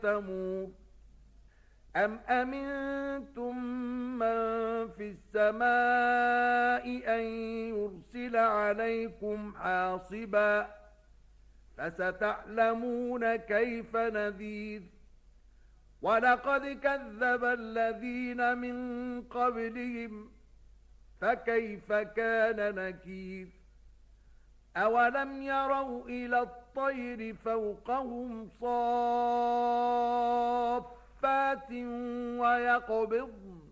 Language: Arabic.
ثمود أم أمنتم من في السماء أن يرسل عليكم حاصبا فستعلمون كيف نذير ولقد كذب الذين من قبلهم فكيف كان نكير أولم يروا إلى الطير فوقهم صافات ويقبضن